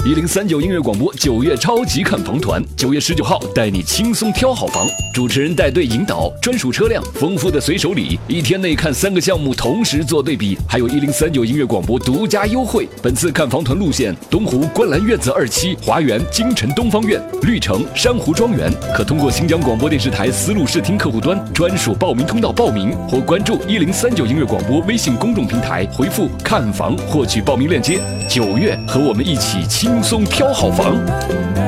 1039音乐广播9月超级看房团，9月19号带你轻松挑好房，主持人带队引导，专属车辆，丰富的随手礼，1天内看3个项目同时做对比，还有1039音乐广播独家优惠。本次看房团路线：东湖观澜院子2期、华园京城东方院、绿城珊瑚庄园，可通过新疆广播电视台丝路视听客户端专属报名通道报名，或关注1039音乐广播微信公众平台，回复看房获取报名链接。9月和我们一起轻松挑好房。